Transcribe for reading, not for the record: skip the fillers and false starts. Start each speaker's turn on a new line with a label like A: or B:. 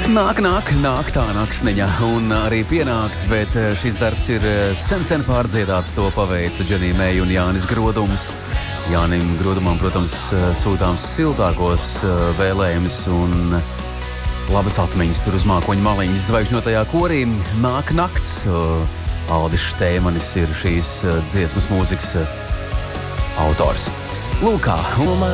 A: Nāk tā naksniņa un arī pienāks, bet šis darbs ir sen pārdziedāts, to paveica Dženija Meija un Jānis Grodums. Jānim Grodumam, protams, sūtāms siltākos vēlējumus un labas atmiņas tur uz mākoņu maliņas zvaigžņotajā korī. Nāk nakts. Aldis Šteimanis ir šīs dziesmas mūzikas autors. Lūkā.